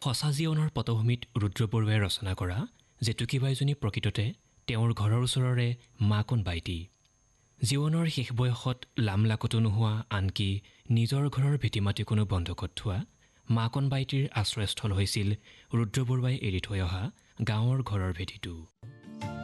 সঁচা জীৱনৰ পটভূমিত ৰুদ্ৰ বৰুৱাই ৰচনা কৰা জেতুকীবাইজনী প্ৰকৃততে তেওঁৰ ঘৰৰ ওচৰৰে মাকণ বাইতী। জীৱনৰ শেষ বয়সত লামলাকতো নোহোৱা, আনকি নিজৰ ঘৰৰ ভেটিমাটি কোনো বন্ধকত থোৱা মাকণ বাইতীৰ আশ্ৰয়স্থল হৈছিল ৰুদ্ৰ বৰুৱাই এৰি থৈ অহা গাঁৱৰ ঘৰৰ ভেটিটো।